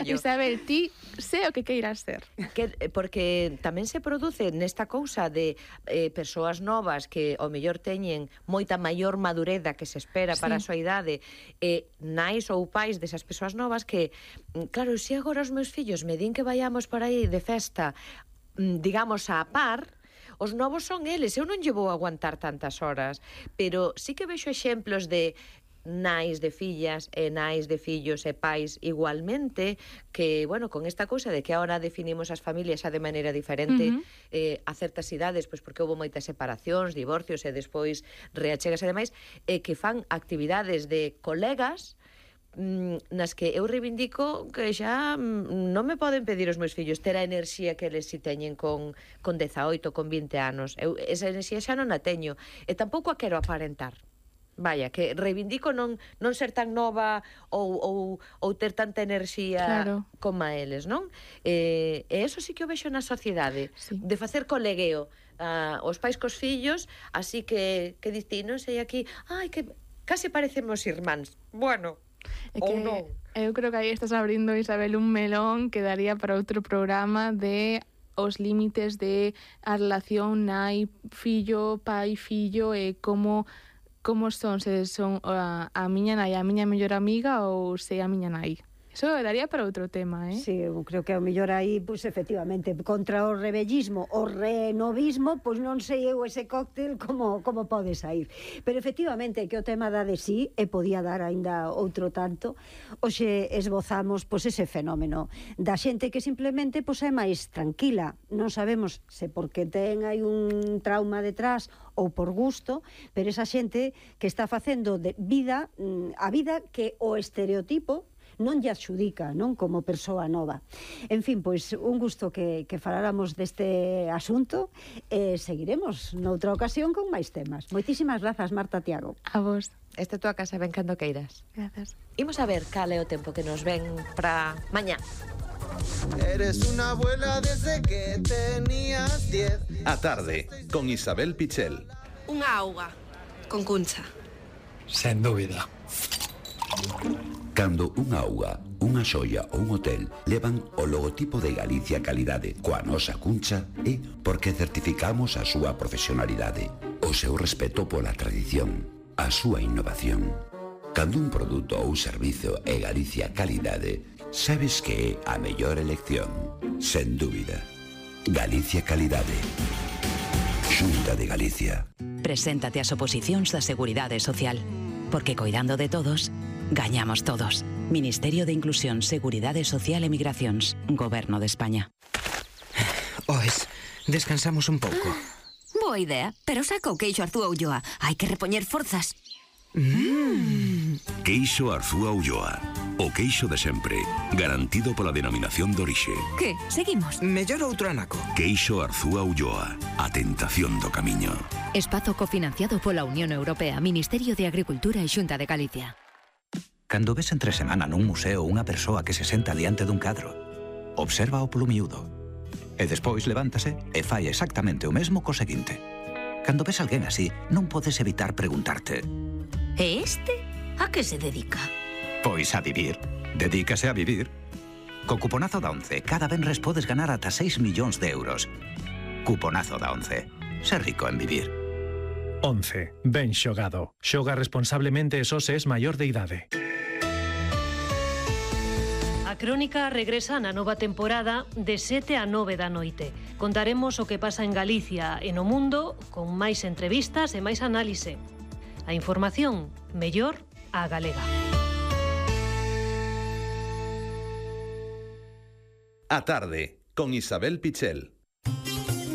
teño. Isabel, ti sé o que queiras ser. Porque tamén se produce nesta cousa de persoas novas que ao mellor teñen moita maior madureza que se espera para a súa idade, nais ou pais desas persoas novas que, claro, se agora os meus fillos me din que vayamos por aí de festa, digamos, a par, os novos son eles, eu non lle vou aguantar tantas horas, pero sí que vexo exemplos de nais de fillas e nais de fillos e pais igualmente que, bueno, con esta cousa de que ahora definimos as familias xa de maneira diferente a certas idades, pois porque houve moitas separacións, divorcios e despois reachegas e demais, que fan actividades de colegas nas que eu reivindico que xa non me poden pedir os meus fillos ter a enerxía que eles si teñen con 18, con 20 anos. Eu esa enerxía xa non a teño e tampouco a quero aparentar. Vaya, que reivindico non ser tan nova ou ter tanta enerxía como a eles, non? E eso sí que o vexo na sociedade, de facer colegueo os pais cos fillos, así que diste, non sei aquí, ai, que case parecemos irmáns. Bueno, ou non. Eu creo que aí estás abrindo, Isabel, un melón que daría para outro programa de os límites de a relación nai, fillo, pai, fillo e como son, se son a miña nai a miña mellor amiga ou se a miña nai. Eso daría para outro tema, Sí, eu creo que ao mellor aí, pois, efectivamente, contra o rebellismo, o renovismo, pois non sei eu ese cóctel como pode sair. Pero efectivamente que o tema dá de sí e podía dar aínda outro tanto. Hoxe esbozamos, pois, ese fenómeno da xente que simplemente, pois, é máis tranquila. Non sabemos se porque ten aí un trauma detrás ou por gusto, pero esa xente que está facendo de vida, a vida que o estereotipo non lle adxudica, non, como persoa nova. En fin, pois, un gusto que faláramos deste asunto e seguiremos noutra ocasión con máis temas. Moitísimas grazas, Marta, Tiago. A vos. Esta tua casa ven cando queiras. Grazas. Imos a ver cal é o tempo que nos ven para mañá. Eres una abuela desde que tenías 10. A tarde, con Isabel Pichel. Unha auga, con cuncha. Sen dúbida. Cando unha auga, unha xoia ou un hotel levan o logotipo de Galicia Calidade coa nosa cuncha é porque certificamos a súa profesionalidade, o seu respeto pola tradición, a súa innovación. Cando un produto ou servizo é Galicia Calidade, sabes que é a mellor elección, sen dúbida. Galicia Calidade. Xunta de Galicia. Preséntate ás oposicións da Seguridade Social, porque coidando de todos, gañamos todos. Ministerio de Inclusión, Seguridade Social e Migracións, Goberno de España. Oes, descansamos un pouco. Boa idea, pero saca o queixo Arzúa Ulloa. Hai que repoñer forzas. Queixo Arzúa Ulloa. O queixo de sempre, garantido pola denominación de orixe. Que? Seguimos? Mellor outro anaco. Queixo Arzúa Ulloa. A tentación do camiño. Espazo cofinanciado pola Unión Europea, Ministerio de Agricultura e Xunta de Galicia. Cando ves entre semana nun museo unha persoa que se senta diante dun cadro, observa o polo miúdo. E despois levántase e fai exactamente o mesmo co seguinte. Cando ves alguén así, non podes evitar preguntarte: E este? A que se dedica? Pois a vivir. Dedícase a vivir. Co cuponazo da ONCE, cada venres podes ganar ata 6 millóns de euros. Cuponazo da ONCE. Ser rico en vivir. 11. Ben xogado. Xoga responsablemente e só se es maior de idade. A Crónica regresa na nova temporada de 7 a 9 da noite. Contaremos o que pasa en Galicia e no mundo con máis entrevistas e máis análise. A información mellor á galega. A tarde, con Isabel Pichel.